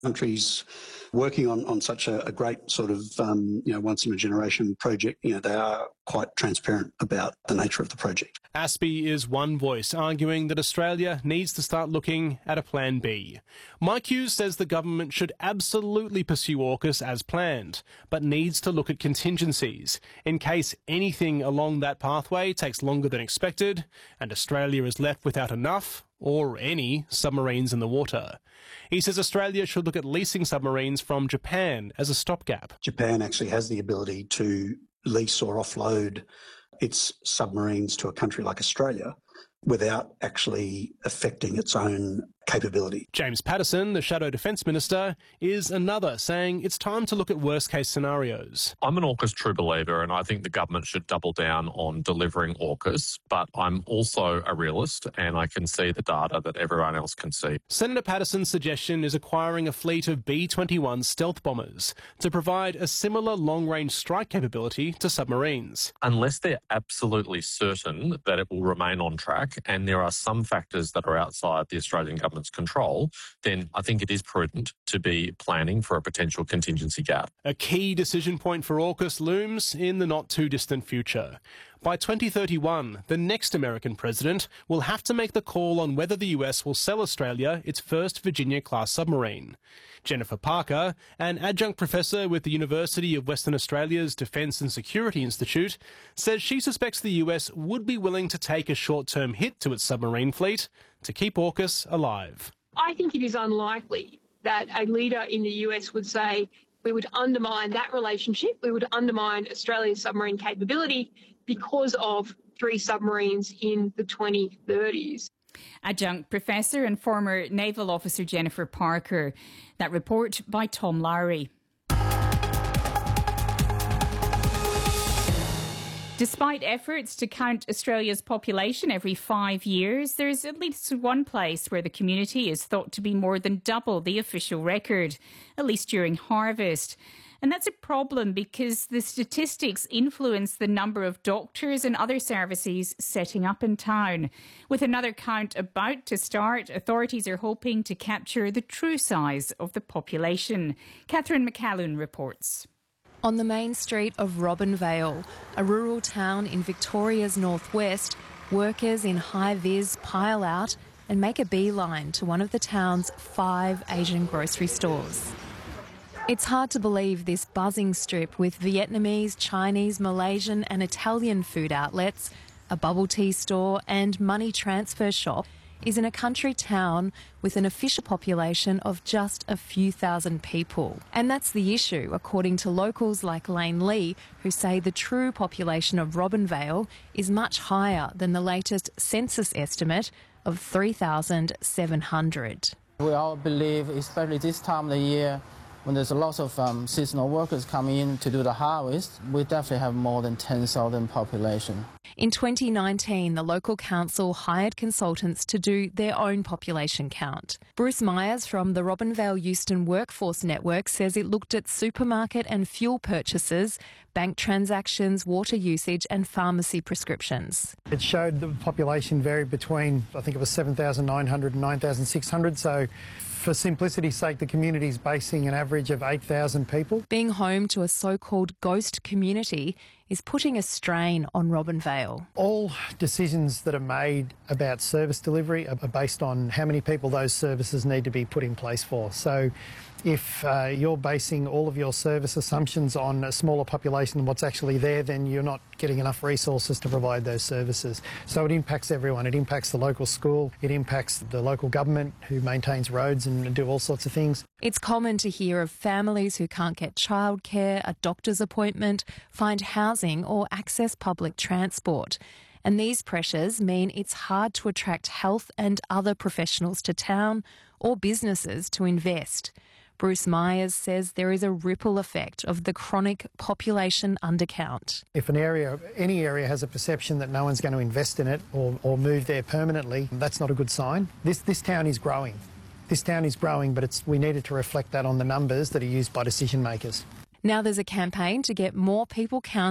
Countries working on such a great sort of, once in a generation project, they are quite transparent about the nature of the project. ASPI is one voice arguing that Australia needs to start looking at a plan B. Mike Hughes says the government should absolutely pursue AUKUS as planned, but needs to look at contingencies in case anything along that pathway takes longer than expected and Australia is left without enough or any submarines in the water. He says Australia should look at leasing submarines from Japan as a stopgap. Japan actually has the ability to lease or offload its submarines to a country like Australia without actually affecting its own capability. James Patterson, the Shadow Defence Minister, is another, saying it's time to look at worst-case scenarios. I'm an AUKUS true believer, and I think the government should double down on delivering AUKUS, but I'm also a realist, and I can see the data that everyone else can see. Senator Patterson's suggestion is acquiring a fleet of B-21 stealth bombers to provide a similar long-range strike capability to submarines. Unless they're absolutely certain that it will remain on track, and there are some factors that are outside the Australian government's control, then I think it is prudent to be planning for a potential contingency gap. A key decision point for AUKUS looms in the not-too-distant future. By 2031, the next American president will have to make the call on whether the US will sell Australia its first Virginia-class submarine. Jennifer Parker, an adjunct professor with the University of Western Australia's Defence and Security Institute, says she suspects the US would be willing to take a short-term hit to its submarine fleet to keep AUKUS alive. I think it is unlikely that a leader in the US would say we would undermine that relationship, we would undermine Australia's submarine capability because of 3 submarines in the 2030s. Adjunct Professor and former Naval Officer Jennifer Parker. That report by Tom Lowry. Despite efforts to count Australia's population every 5 years, there is at least one place where the community is thought to be more than double the official record, at least during harvest. And that's a problem because the statistics influence the number of doctors and other services setting up in town. With another count about to start, authorities are hoping to capture the true size of the population. Catherine McCallum reports. On the main street of Robinvale, a rural town in Victoria's northwest, workers in high-vis pile out and make a beeline to one of the town's 5 Asian grocery stores. It's hard to believe this buzzing strip with Vietnamese, Chinese, Malaysian and Italian food outlets, a bubble tea store and money transfer shop is in a country town with an official population of just a few thousand people. And that's the issue, according to locals like Lane Lee, who say the true population of Robinvale is much higher than the latest census estimate of 3,700. We all believe, especially this time of the year, when there's a lot of seasonal workers coming in to do the harvest, we definitely have more than 10,000 population. In 2019, the local council hired consultants to do their own population count. Bruce Myers from the Robinvale Euston Workforce Network says it looked at supermarket and fuel purchases, bank transactions, water usage and pharmacy prescriptions. It showed the population varied between, I think it was 7,900 and 9,600, so for simplicity's sake, the community's basing an average of 8,000 people. Being home to a so-called ghost community is putting a strain on Robinvale. All decisions that are made about service delivery are based on how many people those services need to be put in place for. So if you're basing all of your service assumptions on a smaller population than what's actually there, then you're not getting enough resources to provide those services. So it impacts everyone. It impacts the local school, it impacts the local government who maintains roads and do all sorts of things. It's common to hear of families who can't get childcare, a doctor's appointment, find housing or access public transport. And these pressures mean it's hard to attract health and other professionals to town or businesses to invest. Bruce Myers says there is a ripple effect of the chronic population undercount. If any area has a perception that no one's going to invest in it or move there permanently, that's not a good sign. This town is growing. This town is growing, but we needed to reflect that on the numbers that are used by decision makers. Now there's a campaign to get more people counted